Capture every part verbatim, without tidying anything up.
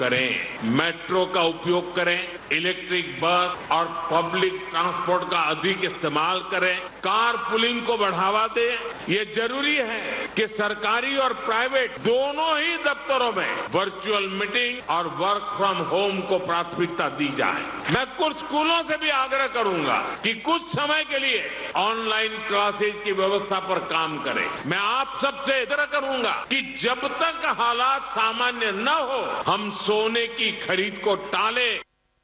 करें, मेट्रो का उपयोग करें, इलेक्ट्रिक बस और पब्लिक ट्रांसपोर्ट का अधिक इस्तेमाल करें, कार पुलिंग को बढ़ावा दें। ये जरूरी है कि सरकारी और प्राइवेट दोनों ही दफ्तरों में वर्चुअल मीटिंग और वर्क फ्रॉम होम को प्राथमिकता दी जाए। मैं कुछ स्कूलों से भी आग्रह करूंगा कि कुछ समय के लिए ऑनलाइन क्लासेज की व्यवस्था पर काम करें। मैं आप सबसे आग्रह करूंगा कि जब तक हालात सामान्य न हो हम सोने की खरीद को टालें।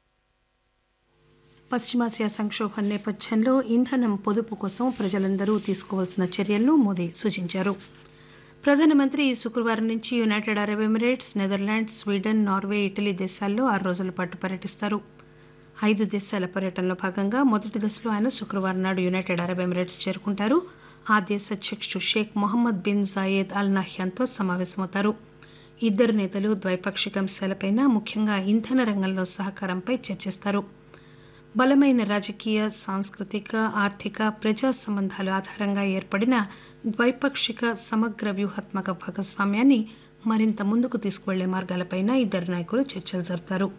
పశ్చిమాసియా సంక్షోభం నేపథ్యంలో ఇంధనం పొదుపు కోసం ప్రజలందరూ తీసుకోవాల్సిన చర్యలను మోదీ సూచించారు. ప్రధానమంత్రి ఈ శుక్రవారం నుంచి United Arab Emirates, Netherlands, Sweden, Norway, Italy దేశాల్లో ఆరు రోజుల పాటు పర్యటిస్తారు. ఐదు దేశాల పర్యటనలో భాగంగా మొదటి దశలో ఆయన శుక్రవారం నాడు యునైటెడ్ అరబ్ ఎమిరేట్స్ చేరుకుంటారు. ఆ దేశ అధ్యకుడు షేక్ మొహమ్మద్ బిన్ జాయేద్ అల్ నహ్యాన్తో సమావేశమవుతారు. ఇద్దరు నేతలు ద్వైపాక్షిక అంశాలపై ముఖ్యంగా ఇంధన రంగంలో సహకారంపై చర్చిస్తారు. బలమైన రాజకీయ, సాంస్కృతిక, ఆర్థిక, ప్రజా సంబంధాల ఆధారంగా ఏర్పడిన ద్వైపాక్షిక సమగ్ర వ్యూహాత్మక భాగస్వామ్యాన్ని మరింత ముందుకు తీసుకువెళ్లే మార్గాలపై ఇద్దరు నాయకులు చర్చలు జరుపుతారు.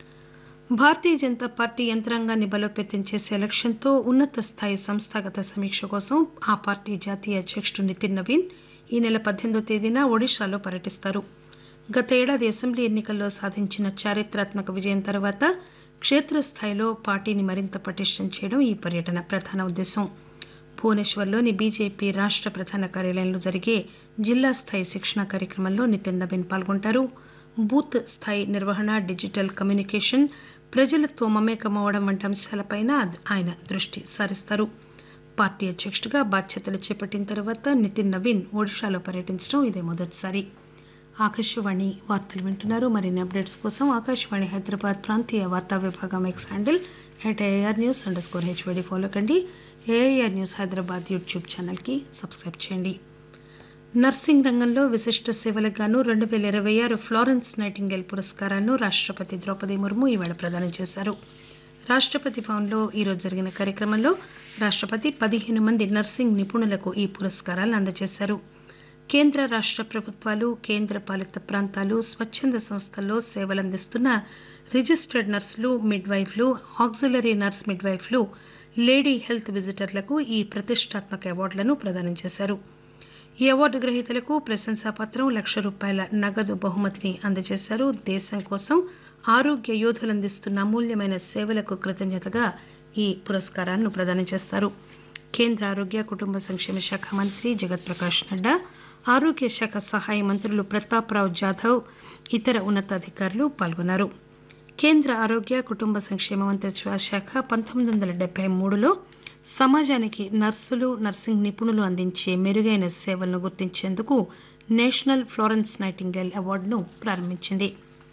భారతీయ జనతా పార్టీ యంత్రాంగాన్ని బలోపేతం చేసే లక్ష్యంతో ఉన్నత స్థాయి సంస్థాగత సమీక్ష కోసం ఆ పార్టీ జాతీయ అధ్యకుడు నితిన్ నవీన్ ఈ నెల పద్దెనిమిదో తేదీన ఒడిశాలో పర్యటిస్తారు. గత ఏడాది అసెంబ్లీ ఎన్నికల్లో సాధించిన చారిత్రాత్మక విజయం తర్వాత క్షేత్రస్థాయిలో పార్టీని మరింత పటిష్టం చేయడం ఈ పర్యటన ప్రధాన ఉద్దేశం. భువనేశ్వర్లోని బీజేపీ రాష్ట ప్రధాన కార్యాలయంలో జరిగే జిల్లా స్థాయి శిక్షణ కార్యక్రమంలో నితిన్ నవీన్ పాల్గొంటారు. బూత్ స్థాయి నిర్వహణ, డిజిటల్ కమ్యూనికేషన్, ప్రజలతో మమేకమవడం వంటి అంశాలపై ఆయన దృష్టి సారిస్తారు. పార్టీ అధ్యకుడిగా బాధ్యతలు చేపట్టిన తర్వాత నితిన్ నవీన్ ఒడిశాలో పర్యటించడం ఇదే మొదటిసారి. ఆకాశవాణి వార్తలు వింటున్నారు. మరిన్ని అప్డేట్స్ కోసం ఆకాశవాణి హైదరాబాద్ ప్రాంతీయ వార్తా విభాగం X handle at AIR news under score HYD follow కండి. ఏఐఆర్ న్యూస్ హైదరాబాద్ యూట్యూబ్ ఛానల్కి సబ్స్క్రైబ్ చేయండి. నర్సింగ్ రంగంలో విశిష్ట సేవలకు గాను రెండు పేల ఇరవై ఆరు ఫ్లారెన్స్ నైటింగేల్ పురస్కారాలను రాష్టపతి ద్రౌపది ముర్ము ఈవేళ ప్రదానం చేశారు. రాష్టపతి భవన్లో ఈరోజు జరిగిన కార్యక్రమంలో రాష్టపతి పదిహేను మంది నర్సింగ్ నిపుణులకు ఈ పురస్కారాలను అందజేశారు. కేంద్ర రాష్ట ప్రభుత్వాలు, కేంద్ర పాలిత ప్రాంతాలు, స్వచ్చంద సంస్థల్లో సేవలందిస్తున్న రిజిస్టర్డ్ నర్సులు, mid వైఫ్లు, auxiliary nurse mid వైఫ్లు, lady health విజిటర్లకు ఈ ప్రతిష్టాత్మక అవార్డులను ప్రదానం చేశారు. ఈ అవార్డు గ్రహీతలకు ప్రశంసాపత్రం, లక్ష రూపాయల నగదు బహుమతిని అందజేశారు. దేశం కోసం ఆరోగ్య యోధులందిస్తున్న అమూల్యమైన సేవలకు కృతజ్ఞతగా ఈ పురస్కారాలను ప్రదానం చేస్తారు. కేంద్ర ఆరోగ్య కుటుంబ సంక్షేమ శాఖ మంత్రి జగత్ ప్రకాష్ నడ్డా, ఆరోగ్య శాఖ సహాయ మంత్రులు ప్రతాప్ రావ్ జాధవ్, ఇతర ఉన్నతాధికారులు పాల్గొన్నారు. కేంద్ర ఆరోగ్య కుటుంబ సంక్షేమ మంత్రిత్వ శాఖ పంతొమ్మిది వందల డెబ్బై మూడులో సమాజానికి నర్సులు, నర్సింగ్ నిపుణులు అందించే మెరుగైన సేవలను గుర్తించేందుకు నేషనల్ ఫ్లారెన్స్ నైటింగేల్ అవార్డును ప్రారంభించింది.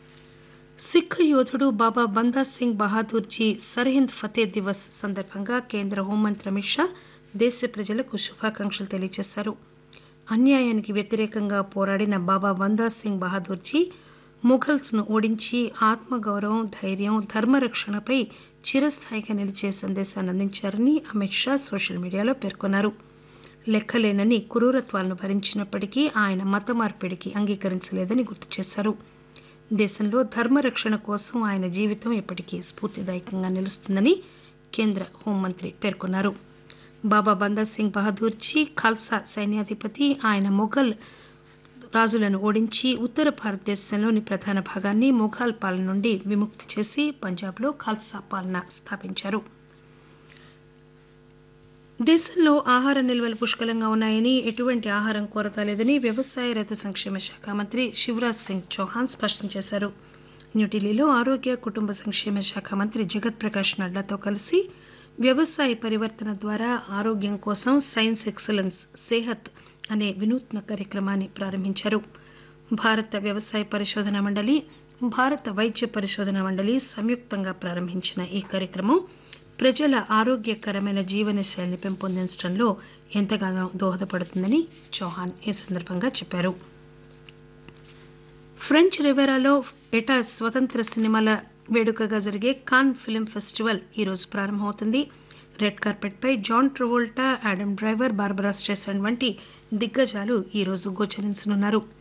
సిక్ యోధుడు బాబా బందా సింగ్ బహాదూర్జీ సర్హింద్ ఫతే దివస్ సందర్భంగా కేంద్ర హోంమంత్రి అమిత్ షా దేశ ప్రజలకు శుభాకాంక్షలు తెలియజేశారు. అన్యాయానికి వ్యతిరేకంగా పోరాడిన బాబా బందా సింగ్ బహాదూర్జీ ముఘల్స్ ను ఓడించి ఆత్మగౌరవం, ధైర్యం, ధర్మరక్షణపై చిరస్థాయిగా నిలిచే సందేశాన్ని అందించారని అమిత్ షా సోషల్ మీడియాలో పేర్కొన్నారు. లెక్కలేనన్ని క్రూరత్వాలను భరించినప్పటికీ ఆయన మత మార్పిడికి అంగీకరించలేదని గుర్తు చేశారు. దేశంలో ధర్మరక్షణ కోసం ఆయన జీవితం ఎప్పటికీ స్ఫూర్తిదాయకంగా నిలుస్తుందని కేంద్ర హోంమంత్రి పేర్కొన్నారు. బాబా బందా సింగ్ బహదూర్జీ ఖాల్సా సైన్యాధిపతి. ఆయన మొఘల్ రాజులను ఓడించి ఉత్తర భారతదేశంలోని ప్రధాన భాగాన్ని మొఘల్ పాలన నుండి విముక్తి చేసి పంజాబ్లో ఖాల్సా పాలన స్థాపించారు. దేశంలో ఆహార నిల్వలు పుష్కలంగా ఉన్నాయని, ఎటువంటి ఆహారం కొరత లేదని వ్యవసాయ, రైతు సంక్షేమ శాఖ మంత్రి శివరాజ్ సింగ్ చౌహాన్ స్పష్టం చేశారు. న్యూఢిల్లీలో ఆరోగ్య కుటుంబ సంక్షేమ శాఖ మంత్రి జగత్ ప్రకాష్ నడ్డాతో కలిసి వ్యవసాయ పరివర్తన ద్వారా ఆరోగ్యం కోసం సైన్స్ ఎక్సలెన్స్ సేహత్ అనే వినూత్న కార్యక్రమాన్ని ప్రారంభించారు. భారత వ్యవసాయ పరిశోధన మండలి, భారత వైద్య పరిశోధన మండలి సంయుక్తంగా ప్రారంభించిన ఈ కార్యక్రమం ప్రజల ఆరోగ్యకరమైన జీవనశైలిని పెంపొందించడంలో ఎంతగానో దోహదపడుతుందని చౌహాన్ ఈ సందర్భంగా చెప్పారు. ఫ్రెంచ్ రివేరాలో ఏటా స్వతంత్ర సినిమాల వేడుకగా జరిగే కాన్ ఫిల్మ్ ఫెస్టివల్ ఈరోజు ప్రారంభమవుతుంది. రెడ్ కార్పెట్ పై John Travolta, Adam driver, Barbara స్ట్రైసాండ్ వంటి దిగ్గజాలు ఈరోజు గోచరించనున్నారు.